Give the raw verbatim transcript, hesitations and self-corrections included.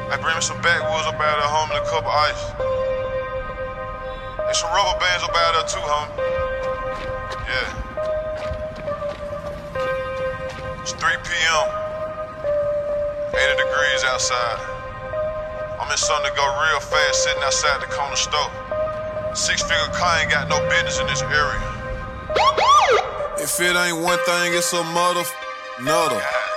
I bring me some backwoods up out of there, homie, and a cup of ice. There's some rubber bands up out there too, homie. Yeah. It's three P M eighty degrees outside. I'm in something to go real fast sitting outside the corner store. Six-figure car ain't got no business in this area. If it ain't one thing, it's a mother, another.